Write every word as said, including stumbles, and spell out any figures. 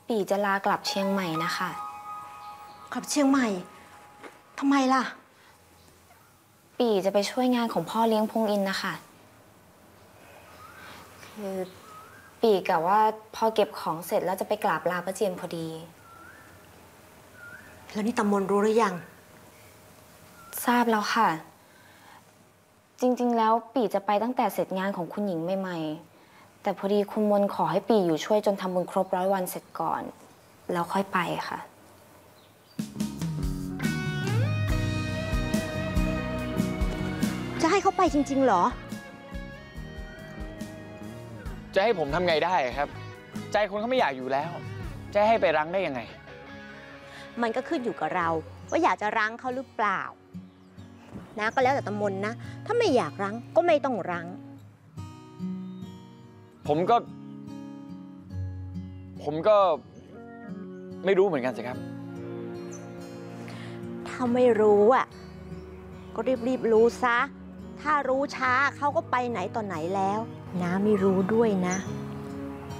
ปี่จะลากลับเชียงใหม่นะคะกลับเชียงใหม่ทำไมล่ะปี่จะไปช่วยงานของพ่อเลี้ยงพงอินนะคะคือปี่กะว่าพอเก็บของเสร็จแล้วจะไปกราบลาป้าเจียมพอดีแล้วนี่ตำมนรู้หรือยังทราบแล้วค่ะจริงๆแล้วปี่จะไปตั้งแต่เสร็จงานของคุณหญิงใหม่ๆแต่พอดีคุณมนขอให้ปี่อยู่ช่วยจนทำบุญครบร้อยวันเสร็จก่อนแล้วค่อยไปค่ะจะให้เขาไปจริงๆเหรอจะให้ผมทำไงได้ครับใจคนเขาไม่อยากอยู่แล้วจะให้ไปรั้งได้ยังไงมันก็ขึ้นอยู่กับเราว่าอยากจะรั้งเขาหรือเปล่านะก็แล้วแต่ตำมนนะถ้าไม่อยากรั้งก็ไม่ต้องรั้งผมก็ ผมก็ไม่รู้เหมือนกันสิครับถ้าไม่รู้อ่ะก็รีบๆรู้ซะถ้ารู้ช้าเขาก็ไปไหนต่อไหนแล้วนะไม่รู้ด้วยนะ